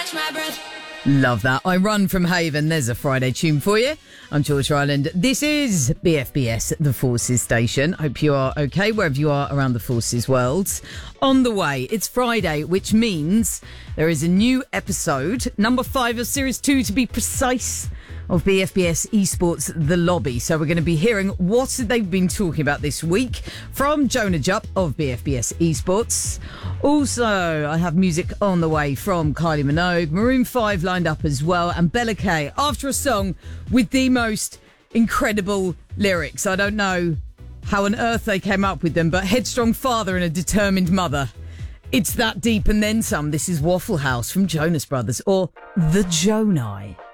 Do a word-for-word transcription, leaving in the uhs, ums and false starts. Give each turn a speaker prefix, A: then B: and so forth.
A: Love that. I Run From Haven. There's a Friday tune for you. I'm George Ryland. This is B F B S, the Forces Station. Hope you are okay wherever you are around the Forces world. On the way, it's Friday, which means there is a new episode, number five of series two to be precise, of B F B S Esports The Lobby. So we're going to be hearing what they've been talking about this week from Jonah Jupp of B F B S Esports. Also, I have music on the way from Kylie Minogue, Maroon five lined up as well, and Bella Kay after a song with the most incredible lyrics. I don't know how on earth they came up with them, but headstrong father and a determined mother. It's that deep and then some. This is Waffle House from Jonas Brothers, or The Jonai.